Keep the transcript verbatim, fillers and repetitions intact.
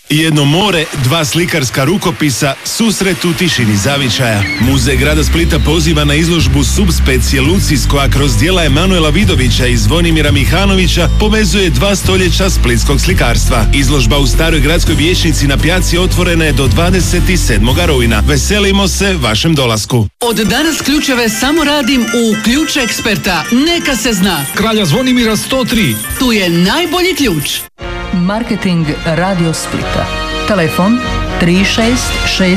Jedno more, dva slikarska rukopisa, susret u tišini zavičaja. Muzej grada Splita poziva na izložbu Subspecie Lucis, koja kroz djela Emanuela Vidovića i Zvonimira Mihanovića povezuje dva stoljeća splitskog slikarstva. Izložba u staroj gradskoj vijećnici na Pjaci otvorena je do dvadeset sedmog rujna. Veselimo se vašem dolasku. Od danas ključeve samo radim u Ključ Eksperta. Neka se zna. Kralja Zvonimira sto tri. Tu je najbolji ključ. Marketing Radio Splita. Telefon tri šest šest